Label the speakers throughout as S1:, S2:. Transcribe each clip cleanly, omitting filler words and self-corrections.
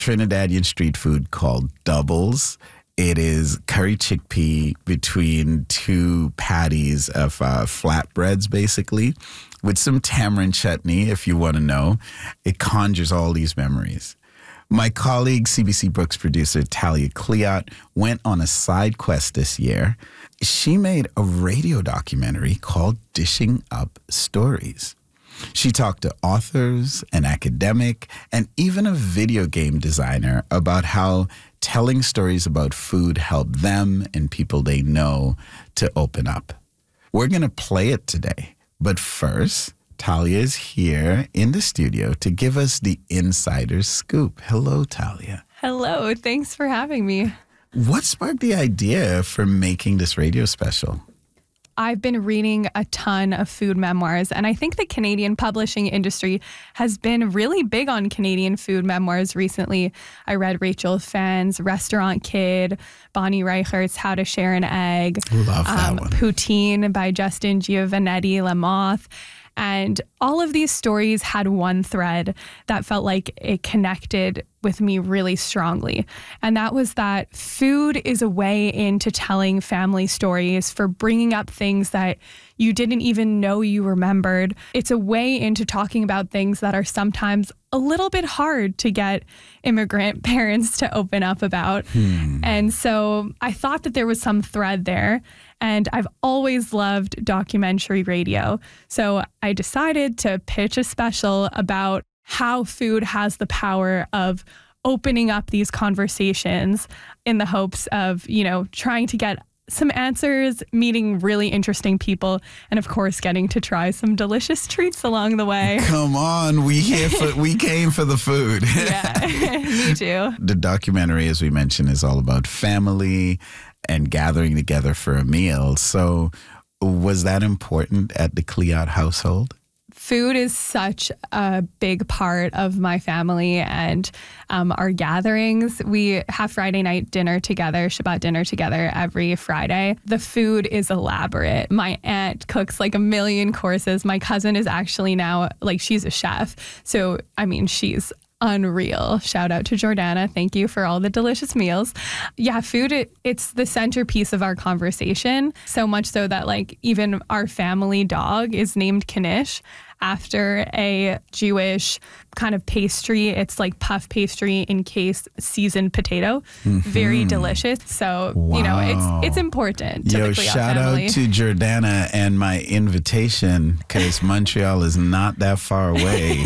S1: Trinidadian street food called doubles. It is curry chickpea between two patties of flatbreads, basically, with some tamarind chutney, if you want to know. It conjures all these memories. My colleague, CBC Brooks producer Talia Cleott, went on a side quest this year. She made a radio documentary called Dishing Up Stories. She talked to authors, an academic, and even a video game designer about how telling stories about food helped them and people they know to open up. We're going to play it today. But first, Talia is here in the studio to give us the insider's scoop. Hello, Talia.
S2: Hello. Thanks for having me.
S1: What sparked the idea for making this radio special?
S2: I've been reading a ton of food memoirs, and I think the Canadian publishing industry has been really big on Canadian food memoirs recently. I read Rachel Fenn's Restaurant Kid, Bonnie Reichert's How to Share an Egg,
S1: Love that one.
S2: Poutine by Justin Giovannetti-Lamoth. And all of these stories had one thread that felt like it connected with me really strongly. And that was that food is a way into telling family stories, for bringing up things that you didn't even know you remembered. It's a way into talking about things that are sometimes a little bit hard to get immigrant parents to open up about. And so I thought that there was some thread there. And I've always loved documentary radio. So I decided to pitch a special about how food has the power of opening up these conversations in the hopes of, trying to get some answers, meeting really interesting people, and of course, getting to try some delicious treats along the way.
S1: Come on, we came for the food.
S2: Yeah, me too.
S1: The documentary, as we mentioned, is all about family and gathering together for a meal. So was that important at the Cleott household?
S2: Food is such a big part of my family and our gatherings. We have Friday night dinner together, Shabbat dinner together every Friday. The food is elaborate. My aunt cooks like 1 million courses. My cousin is actually now, she's a chef. So, she's unreal. Shout out to Jordana. Thank you for all the delicious meals. Yeah, food, it's the centerpiece of our conversation. So much so that even our family dog is named Knish after a Jewish kind of pastry. It's like puff pastry encased seasoned potato. Very delicious. So, it's important to the Cleott
S1: shout
S2: family.
S1: Out to Jordana and my invitation, because Montreal is not that far away.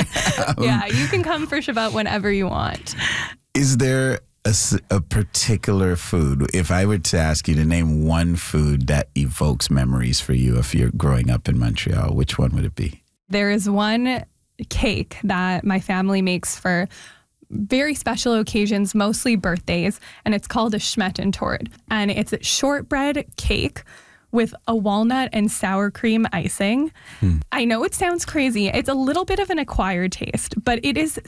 S2: Yeah, you can come for Shabbat whenever you want.
S1: Is there a particular food, if I were to ask you to name one food that evokes memories for you if you're growing up in Montreal, which one would it be?
S2: There is one cake that my family makes for very special occasions, mostly birthdays, and it's called a schmettentort. And it's a shortbread cake with a walnut and sour cream icing. I know it sounds crazy. It's a little bit of an acquired taste, but it is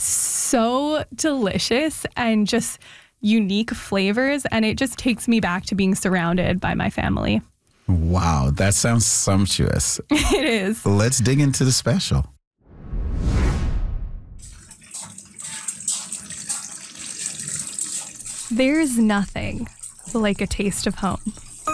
S2: so delicious and just unique flavors. And it just takes me back to being surrounded by my family.
S1: Wow, that sounds sumptuous.
S2: It is.
S1: Let's dig into the special.
S2: There's nothing like a taste of home.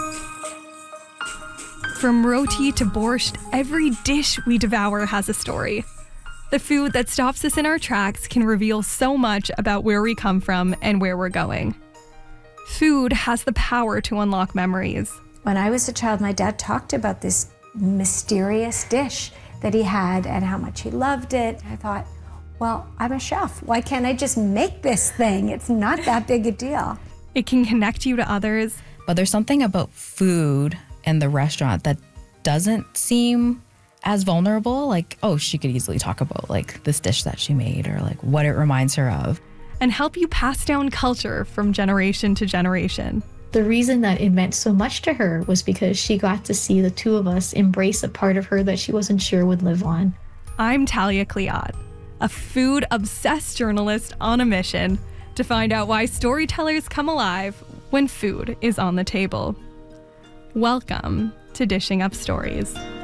S2: From roti to borscht, every dish we devour has a story. The food that stops us in our tracks can reveal so much about where we come from and where we're going. Food has the power to unlock memories.
S3: When I was a child, my dad talked about this mysterious dish that he had and how much he loved it. I thought, well, I'm a chef. Why can't I just make this thing? It's not that big a deal.
S2: It can connect you to others.
S4: But there's something about food and the restaurant that doesn't seem as vulnerable. She could easily talk about this dish that she made or what it reminds her of.
S2: And help you pass down culture from generation to generation.
S5: The reason that it meant so much to her was because she got to see the two of us embrace a part of her that she wasn't sure would live on.
S2: I'm Talia Cleott, a food-obsessed journalist on a mission to find out why storytellers come alive when food is on the table. Welcome to Dishing Up Stories.